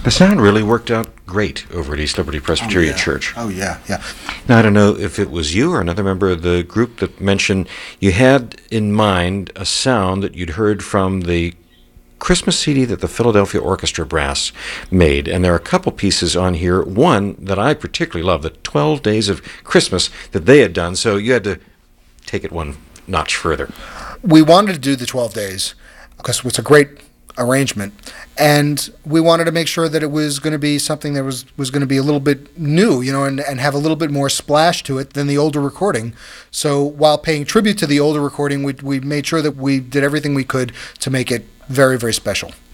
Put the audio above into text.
The sound really worked out great over at East Liberty Oh Presbyterian yeah. Church. Oh yeah. Yeah. Now, I don't know if it was you or another member of the group that mentioned you had in mind a sound that you'd heard from the Christmas CD that the Philadelphia Orchestra Brass made. And there are a couple pieces on here. One that I particularly love, the 12 Days of Christmas that they had done. So you had to take it one notch further. We wanted to do the 12 days because it's a great arrangement, and we wanted to make sure that it was going to be something that was going to be a little bit new, and have a little bit more splash to it than the older recording. So while paying tribute to the older recording, we made sure that we did everything we could to make it very, very special.